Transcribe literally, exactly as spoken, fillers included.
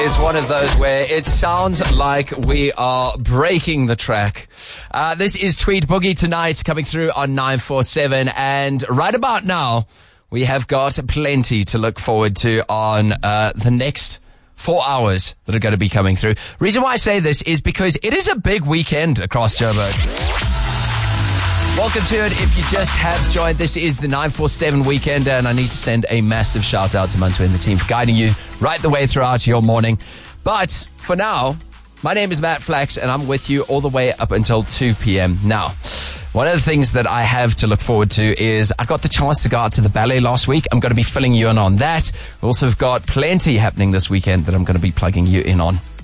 is one of those where it sounds like we are breaking the track. Uh, this is Tweet Boogie tonight, coming through on nine four seven, and right about now, we have got plenty to look forward to on uh, the next four hours that are going to be coming through. Reason why I say this is because it is a big weekend across Joburg. Welcome to it. If you just have joined, this is the nine four seven Weekender, and I need to send a massive shout out to Mantu and the team for guiding you right the way throughout your morning. But for now, my name is Matt Flax, and I'm with you all the way up until two p.m. Now, one of the things that I have to look forward to is I got the chance to go out to the ballet last week. I'm going to be filling you in on that. We also have got plenty happening this weekend that I'm going to be plugging you in on.